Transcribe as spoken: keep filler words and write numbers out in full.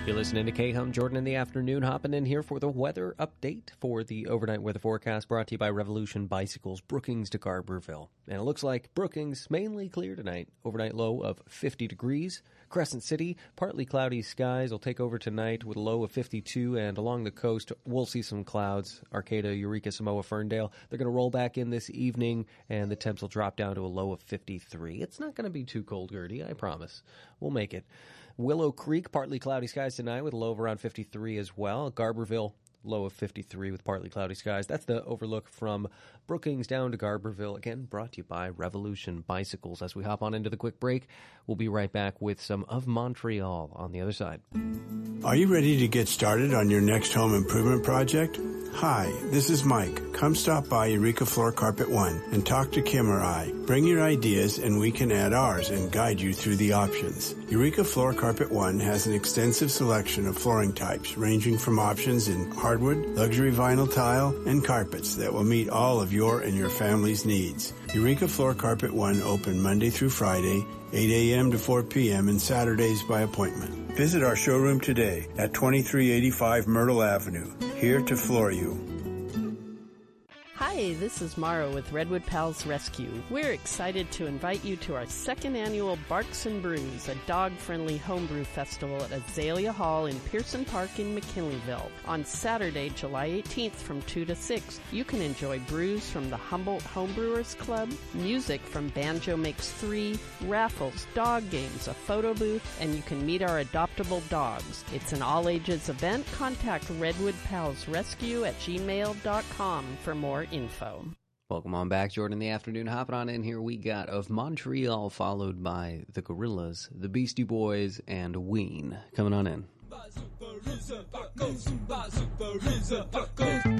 You're listening to K-Hum, Jordan in the afternoon, hopping in here for the weather update for the overnight weather forecast brought to you by Revolution Bicycles, Brookings to Garberville. And it looks like Brookings mainly clear tonight. Overnight low of fifty degrees. Crescent City, partly cloudy skies will take over tonight with a low of fifty-two, and along the coast we'll see some clouds. Arcata, Eureka, Samoa, Ferndale, they're going to roll back in this evening, and the temps will drop down to a low of fifty-three. It's not going to be too cold, Gertie, I promise. We'll make it. Willow Creek, partly cloudy skies tonight with a low of around fifty-three as well. Garberville, low of fifty-three with partly cloudy skies. That's the overlook from Brookings down to Garberville. Again, brought to you by Revolution Bicycles. As we hop on into the quick break, we'll be right back with some of Montreal on the other side. Are you ready to get started on your next home improvement project? Hi, this is Mike. Come stop by Eureka Floor Carpet One and talk to Kim or I. Bring your ideas and we can add ours and guide you through the options. Eureka Floor Carpet One has an extensive selection of flooring types ranging from options in hardwood, luxury vinyl tile, and carpets that will meet all of your and your family's needs. Eureka Floor Carpet One open Monday through Friday, eight a.m. to four p.m. and Saturdays by appointment. Visit our showroom today at twenty-three eighty-five Myrtle Avenue, here to floor you. Hi, this is Mara with Redwood Pals Rescue. We're excited to invite you to our second annual Barks and Brews, a dog-friendly homebrew festival at Azalea Hall in Pearson Park in McKinleyville. On Saturday, July eighteenth from two to six, you can enjoy brews from the Humboldt Homebrewers Club, music from Banjo Makes Three, raffles, dog games, a photo booth, and you can meet our adoptable dogs. It's an all-ages event. Contact Redwood Pals Rescue at gmail dot com for more info. Info. Welcome on back, Jordan, in the afternoon. Hopping on in here, we got Of Montreal, followed by The Gorillaz, The Beastie Boys, and Ween. Coming on in.